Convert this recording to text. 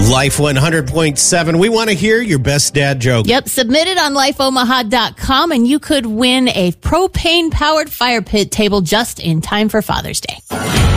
Life 100.7. We want to hear your best dad joke. Yep, submit it on lifeomaha.com and you could win a propane-powered fire pit table just in time for Father's Day.